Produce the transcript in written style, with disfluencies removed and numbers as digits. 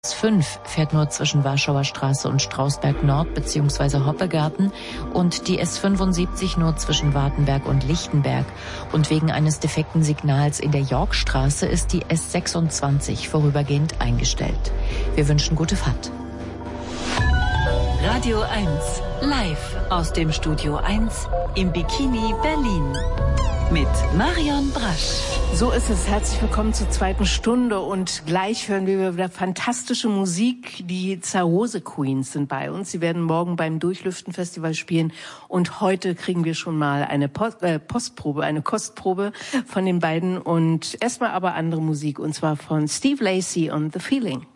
S5 fährt nur zwischen Warschauer Straße und Strausberg Nord bzw. Hoppegarten und die S75 nur zwischen Wartenberg und Lichtenberg. Und wegen eines defekten Signals in der Yorkstraße ist die S26 vorübergehend eingestellt. Wir wünschen gute Fahrt. Radio 1, live aus dem Studio 1 im Bikini Berlin. Mit Marion Brasch. So ist es. Herzlich willkommen zur zweiten Stunde und gleich hören wir wieder fantastische Musik. Die Zarose Queens sind bei uns. Sie werden morgen beim Durchlüften-Festival spielen und heute kriegen wir schon mal eine Postprobe, eine Kostprobe von den beiden und erstmal aber andere Musik und zwar von Steve Lacy und The Feeling.